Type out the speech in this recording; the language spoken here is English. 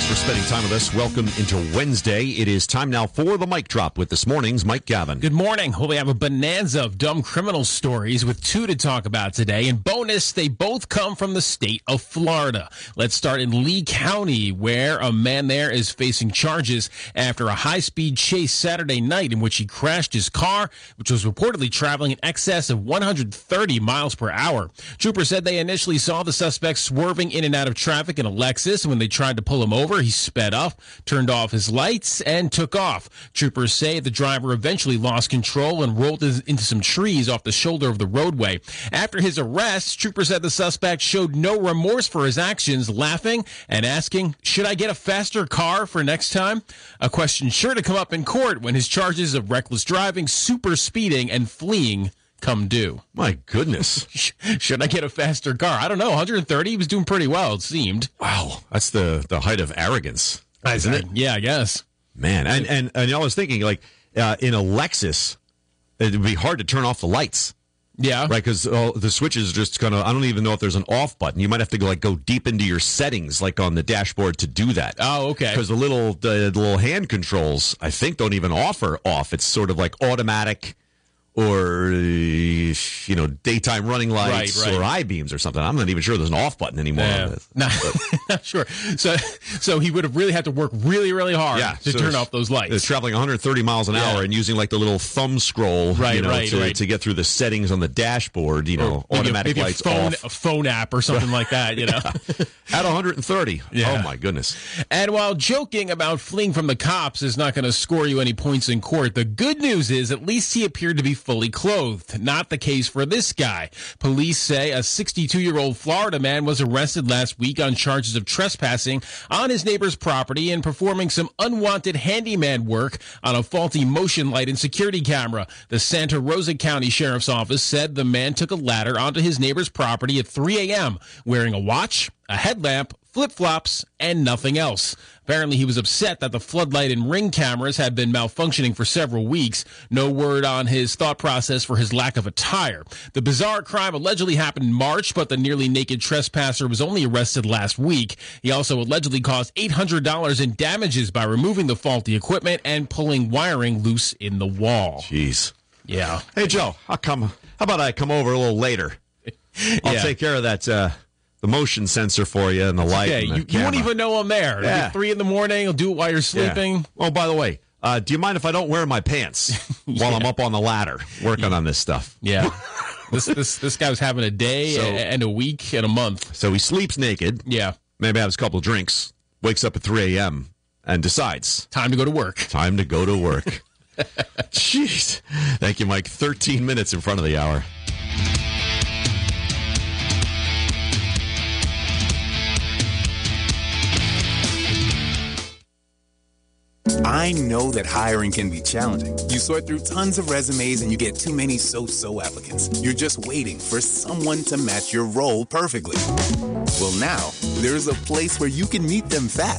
Thanks for spending time with us. Welcome into Wednesday. It is time now for the Mic Drop with this morning's Mike Gavin. Good morning. Well, we have a bonanza of dumb criminal stories with two to talk about today. And bonus, they both come from the state of Florida. Let's start in Lee County, where a man there is facing charges after a high-speed chase Saturday night in which he crashed his car, which was reportedly traveling in excess of 130 miles per hour. Troopers said they initially saw the suspect swerving in and out of traffic in a Lexus, and when they tried to pull him over, he sped up, turned off his lights, and took off. Troopers say the driver eventually lost control and rolled into some trees off the shoulder of the roadway. After his arrest, troopers said the suspect showed no remorse for his actions, laughing and asking, "Should I get a faster car for next time?" A question sure to come up in court when his charges of reckless driving, super speeding, and fleeing come due. My goodness. Should I get a faster car? I don't know. 130, he was doing pretty well, it seemed. Wow. That's the height of arrogance, isn't it? Yeah, I guess. Man, and I was thinking, like, in a Lexus, it would be hard to turn off the lights. Yeah. Right, because the switch is just kind of, I don't even know if there's an off button. You might have to go deep into your settings, like on the dashboard, to do that. Oh, okay. Because the little hand controls, I think, don't even offer off. It's sort of like automatic or, daytime running lights or I-beams or something. I'm not even sure there's an off button anymore. On this. Not sure. So he would have really had to work really, really hard to turn off those lights. It's traveling 130 miles an hour and using like the little thumb scroll to get through the settings on the dashboard, automatic lights off. A phone app or something like that, At 130. Yeah. Oh, my goodness. And while joking about fleeing from the cops is not going to score you any points in court, the good news is at least he appeared to be fully clothed. Not the case for this guy. Police say a 62-year-old Florida man was arrested last week on charges of trespassing on his neighbor's property and performing some unwanted handyman work on a faulty motion light and security camera. The Santa Rosa County Sheriff's Office said the man took a ladder onto his neighbor's property at 3 a.m. wearing a watch, a headlamp, flip-flops, and nothing else. Apparently, he was upset that the floodlight and ring cameras had been malfunctioning for several weeks. No word on his thought process for his lack of attire. The bizarre crime allegedly happened in March, but the nearly naked trespasser was only arrested last week. He also allegedly caused $800 in damages by removing the faulty equipment and pulling wiring loose in the wall. Jeez. Yeah. Hey, Joe, how about I come over a little later? I'll take care of that, the motion sensor for you and the light. Okay, and the you won't even know I'm there. Yeah. At 3 a.m, you'll do it while you're sleeping. Yeah. Oh, by the way, do you mind if I don't wear my pants while I'm up on the ladder working on this stuff? Yeah. This guy was having a day and a week and a month. So he sleeps naked. Yeah. Maybe has a couple of drinks, wakes up at 3 a.m. and decides. Time to go to work. Time to go to work. Jeez. Thank you, Mike. 13 minutes in front of the hour. I know that hiring can be challenging. You sort through tons of resumes and you get too many so-so applicants. You're just waiting for someone to match your role perfectly. Well, now, there's a place where you can meet them fast.